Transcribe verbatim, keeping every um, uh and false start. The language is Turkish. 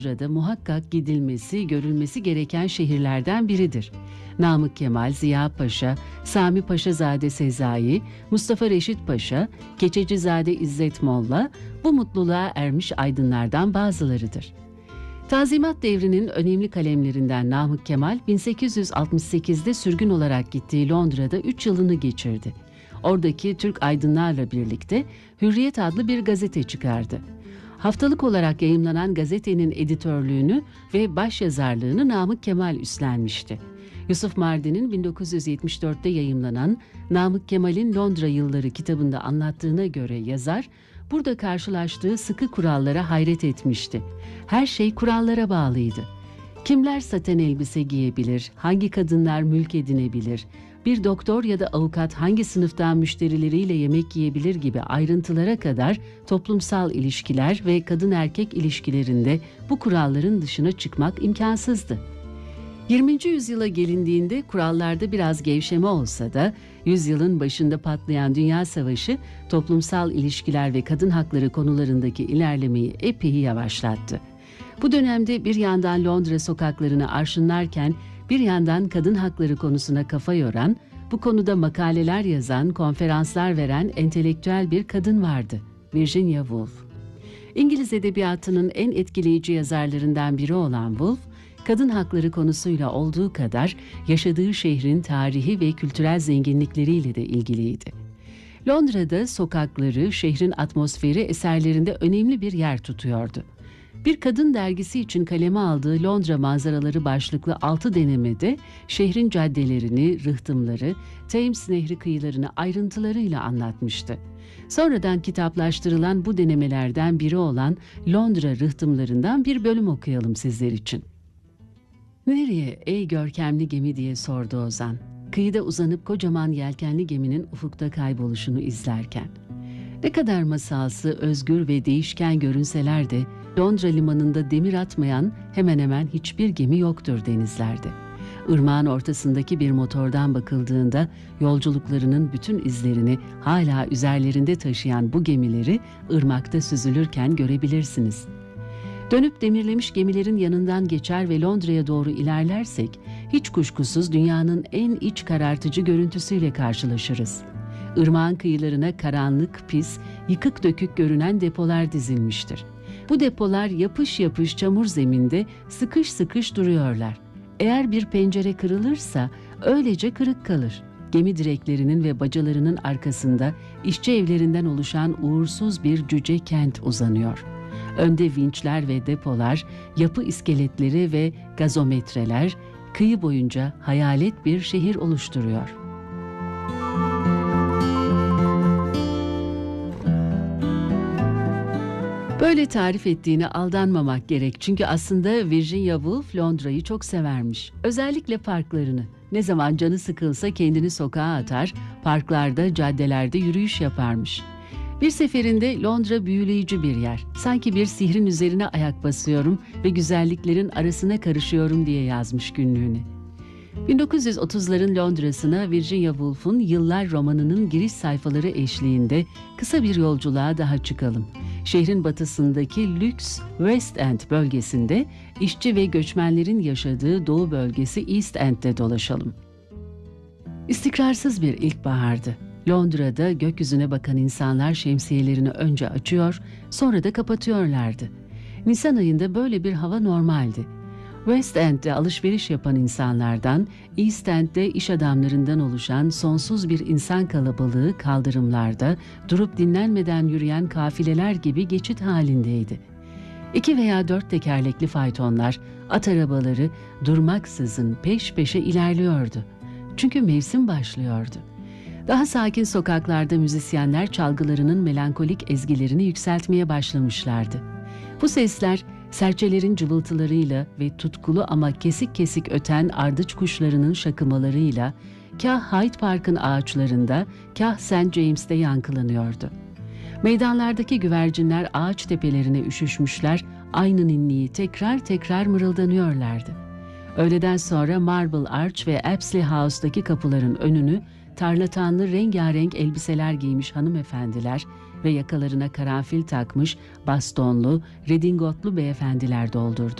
Londra'da muhakkak gidilmesi, görülmesi gereken şehirlerden biridir. Namık Kemal, Ziya Paşa, Sami Paşazade Sezai, Mustafa Reşit Paşa, Keçecizade İzzet Molla bu mutluluğa ermiş aydınlardan bazılarıdır. Tanzimat devrinin önemli kalemlerinden Namık Kemal, bin sekiz yüz altmış sekizde sürgün olarak gittiği Londra'da üç yılını geçirdi. Oradaki Türk aydınlarla birlikte Hürriyet adlı bir gazete çıkardı. Haftalık olarak yayımlanan gazetenin editörlüğünü ve başyazarlığını Namık Kemal üstlenmişti. Yusuf Mardin'in bin dokuz yüz yetmiş dörtte yayımlanan Namık Kemal'in Londra Yılları kitabında anlattığına göre yazar, burada karşılaştığı sıkı kurallara hayret etmişti. Her şey kurallara bağlıydı. Kimler saten elbise giyebilir, hangi kadınlar mülk edinebilir, bir doktor ya da avukat hangi sınıftan müşterileriyle yemek yiyebilir gibi ayrıntılara kadar toplumsal ilişkiler ve kadın erkek ilişkilerinde bu kuralların dışına çıkmak imkansızdı. yirminci yüzyıla gelindiğinde kurallarda biraz gevşeme olsa da yüzyılın başında patlayan Dünya Savaşı toplumsal ilişkiler ve kadın hakları konularındaki ilerlemeyi epey yavaşlattı. Bu dönemde bir yandan Londra sokaklarını arşınlarken bir yandan kadın hakları konusuna kafa yoran, bu konuda makaleler yazan, konferanslar veren entelektüel bir kadın vardı, Virginia Woolf. İngiliz edebiyatının en etkileyici yazarlarından biri olan Woolf, kadın hakları konusuyla olduğu kadar yaşadığı şehrin tarihi ve kültürel zenginlikleriyle de ilgiliydi. Londra'da sokakları, şehrin atmosferi eserlerinde önemli bir yer tutuyordu. Bir kadın dergisi için kaleme aldığı Londra manzaraları başlıklı altı denemede şehrin caddelerini, rıhtımları, Thames Nehri kıyılarını ayrıntılarıyla anlatmıştı. Sonradan kitaplaştırılan bu denemelerden biri olan Londra rıhtımlarından bir bölüm okuyalım sizler için. "Nereye ey görkemli gemi?" diye sordu Ozan. Kıyıda uzanıp kocaman yelkenli geminin ufukta kayboluşunu izlerken. Ne kadar masalsı, özgür ve değişken görünseler de Londra limanında demir atmayan hemen hemen hiçbir gemi yoktur denizlerde. Irmağın ortasındaki bir motordan bakıldığında yolculuklarının bütün izlerini hala üzerlerinde taşıyan bu gemileri ırmakta süzülürken görebilirsiniz. Dönüp demirlemiş gemilerin yanından geçer ve Londra'ya doğru ilerlersek hiç kuşkusuz dünyanın en iç karartıcı görüntüsüyle karşılaşırız. Irmağın kıyılarına karanlık, pis, yıkık dökük görünen depolar dizilmiştir. Bu depolar yapış yapış çamur zeminde sıkış sıkış duruyorlar. Eğer bir pencere kırılırsa öylece kırık kalır. Gemi direklerinin ve bacalarının arkasında işçi evlerinden oluşan uğursuz bir cüce kent uzanıyor. Önde vinçler ve depolar, yapı iskeletleri ve gazometreler kıyı boyunca hayalet bir şehir oluşturuyor. Böyle tarif ettiğine aldanmamak gerek çünkü aslında Virginia Woolf Londra'yı çok severmiş. Özellikle parklarını. Ne zaman canı sıkılsa kendini sokağa atar, parklarda, caddelerde yürüyüş yaparmış. Bir seferinde Londra büyüleyici bir yer. Sanki bir sihrin üzerine ayak basıyorum ve güzelliklerin arasına karışıyorum diye yazmış günlüğüne. bin dokuz yüz otuzların Londra'sına Virginia Woolf'un Yıllar romanının giriş sayfaları eşliğinde kısa bir yolculuğa daha çıkalım. Şehrin batısındaki lüks West End bölgesinde işçi ve göçmenlerin yaşadığı doğu bölgesi East End'de dolaşalım. İstikrarsız bir ilkbahardı. Londra'da gökyüzüne bakan insanlar şemsiyelerini önce açıyor, sonra da kapatıyorlardı. Nisan ayında böyle bir hava normaldi. West End'de alışveriş yapan insanlardan, East End'de iş adamlarından oluşan sonsuz bir insan kalabalığı kaldırımlarda durup dinlenmeden yürüyen kafileler gibi geçit halindeydi. İki veya dört tekerlekli faytonlar, at arabaları durmaksızın peş peşe ilerliyordu. Çünkü mevsim başlıyordu. Daha sakin sokaklarda müzisyenler çalgılarının melankolik ezgilerini yükseltmeye başlamışlardı. Bu sesler serçelerin cıvıltılarıyla ve tutkulu ama kesik kesik öten ardıç kuşlarının şakımalarıyla kah Hyde Park'ın ağaçlarında, kah Saint James'te yankılanıyordu. Meydanlardaki güvercinler ağaç tepelerine üşüşmüşler, aynı ninniyi tekrar tekrar mırıldanıyorlardı. Öğleden sonra Marble Arch ve Apsley House'daki kapıların önünü tarlatanlı rengarenk elbiseler giymiş hanımefendiler, ve yakalarına karanfil takmış bastonlu, redingotlu beyefendiler doldurdu.